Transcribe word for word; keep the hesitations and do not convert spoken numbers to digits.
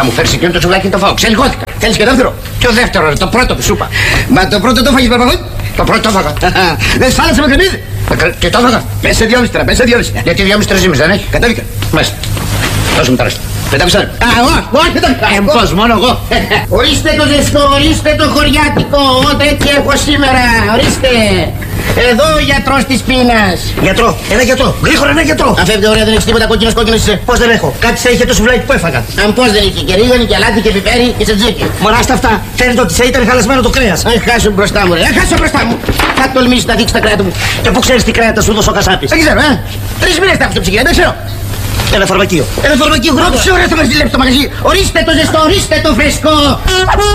θα μου φέρεις εκείνο το σουβλάκι και το φάω. Ξελιγώθηκα. Θέλεις και δεύτερο? Ποιο δεύτερο, ρε, το πρώτο που σου είπα. Μα το πρώτο το φάγεις, Μπαρμπαγόη? Το πρώτο το φάγα. Δεν σφάλασε με κρεμμύδι. Και το φάγα. Πέσε δυόμιση τώρα, πέσε δυόμιση. Γιατί δυόμιση τρεις δεν έχει? Κατέβηκα. Μάλιστα. Δώσε μου τα ρέστα. Πεντάμισα. Α, όχι, όχι, δεν τα πώς, μόνο εγώ. Ορίστε το ζεστό, ορίστε το χωριάτικο. Ό,τι έτσι έχω σήμερα. Ορίστε. Εδώ ο γιατρός της πείνας. Γιατρό, ένα γιατρό. Γρήγορα ένα γιατρό. Αν φεύγει ωραία, δεν έχεις τίποτα κόκκινος κόκκινος είσαι. Πώς δεν έχω? Κάτι σε είχε το σουβλάκι που έφαγα. Αν πώς δεν είχε και ρίγανη και αλάτι και πιπέρι και σετζίκι. Μωράστα αυτά. Φαίνεται ότι σε ήταν χαλασμένο το κρέας. Αν χάσω μπροστά μου, ρε. Αν χάσω μπροστά μου. Θα τολμήσεις να δείξεις τα κρέατα μου. Και πού ξέρεις τι κρέατα σου δώσε ο Κασάπης? Δεν ξέρω, ε. Τρεις μήνες τα έχω στο ψυγείο, δεν ξέρω. Ένα φαρμακείο. Ένα φαρμακείο, γρόψε, ωραία, θα μας δουλέψει το μαγαζί. Ορίστε το ζεστό, ορίστε το φρεσκό.